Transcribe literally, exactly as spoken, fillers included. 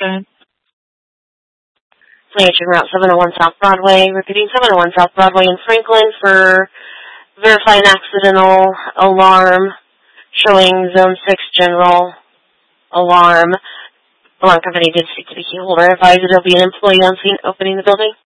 Good. Planning Route seven oh one South Broadway. Repeating seven oh one South Broadway in Franklin for verify an accidental alarm showing Zone six General Alarm. Alarm company did speak to the key holder. Advise that there'll be an employee on scene opening the building.